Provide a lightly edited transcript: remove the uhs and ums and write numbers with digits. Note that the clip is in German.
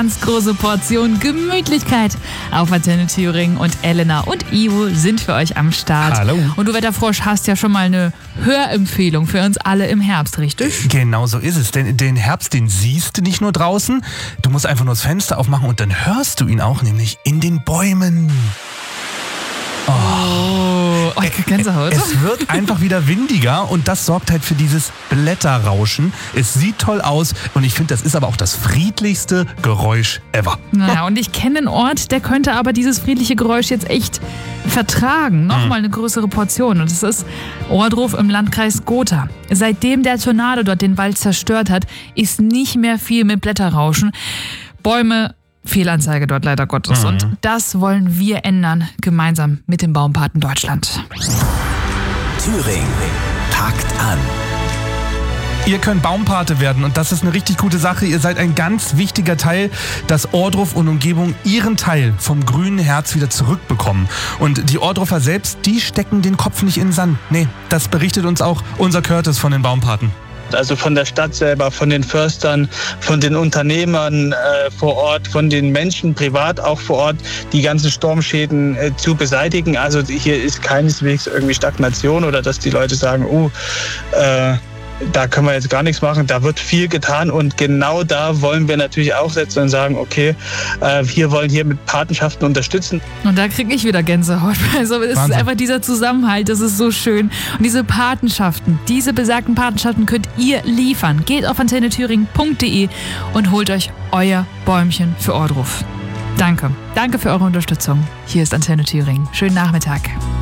Ganz große Portion Gemütlichkeit auf Antenne Thüringen und Elena und Ivo sind für euch am Start. Hallo. Und du Wetterfrosch hast ja schon mal eine Hörempfehlung für uns alle im Herbst, richtig? Genau so ist es, denn den Herbst, den siehst du nicht nur draußen, du musst einfach nur das Fenster aufmachen und dann hörst du ihn auch, nämlich in den Bäumen. Oh, ich krieg Gänsehaut. Es wird einfach wieder windiger und das sorgt halt für dieses Blätterrauschen. Es sieht toll aus und ich finde, das ist aber auch das friedlichste Geräusch ever. Naja, und ich kenne einen Ort, der könnte aber dieses friedliche Geräusch jetzt echt vertragen. Nochmal eine größere Portion. Und das ist Ohrdruf im Landkreis Gotha. Seitdem der Tornado dort den Wald zerstört hat, ist nicht mehr viel mit Blätterrauschen. Bäume, Fehlanzeige dort leider Gottes. Und das wollen wir ändern, gemeinsam mit dem Baumpaten Deutschland. Thüringen packt an. Ihr könnt Baumpate werden und das ist eine richtig gute Sache. Ihr seid ein ganz wichtiger Teil, dass Ohrdruf und Umgebung ihren Teil vom grünen Herz wieder zurückbekommen. Und die Ohrdrufer selbst, die stecken den Kopf nicht in den Sand. Nee, das berichtet uns auch unser Curtis von den Baumpaten. Also von der Stadt selber, von den Förstern, von den Unternehmern vor Ort, von den Menschen privat auch vor Ort, die ganzen Sturmschäden zu beseitigen. Also hier ist keineswegs irgendwie Stagnation oder dass die Leute sagen, da können wir jetzt gar nichts machen. Da wird viel getan und genau da wollen wir natürlich auch setzen und sagen, okay, wir wollen hier mit Patenschaften unterstützen. Und da kriege ich wieder Gänsehaut. Also es ist einfach dieser Zusammenhalt, das ist so schön. Und diese Patenschaften, diese besagten Patenschaften könnt ihr liefern. Geht auf antennethüringen.de und holt euch euer Bäumchen für Ohrdruf. Danke. Danke für eure Unterstützung. Hier ist Antenne Thüringen. Schönen Nachmittag.